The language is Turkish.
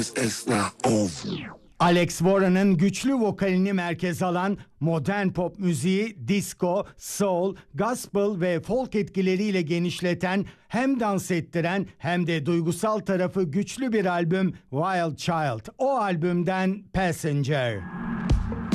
It's not over. Alex Warren'ın güçlü vokalini merkeze alan modern pop müziği disco, soul, gospel ve folk etkileriyle genişleten, hem dans ettiren hem de duygusal tarafı güçlü bir albüm Wild Child. O albümden Passenger.